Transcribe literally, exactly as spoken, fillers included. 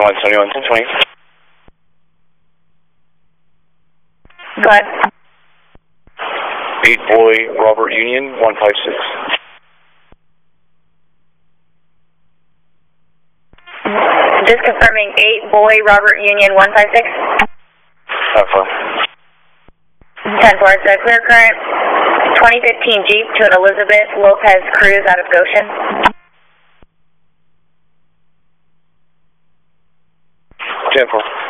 one seventy-one, ten twenty. Go ahead. eight Boy Robert Union, one five six. Just confirming eight Boy Robert Union, one five six. Affirm. ten four, it's a clear current twenty fifteen Jeep to an Elizabeth Lopez Cruz out of Goshen. ten four.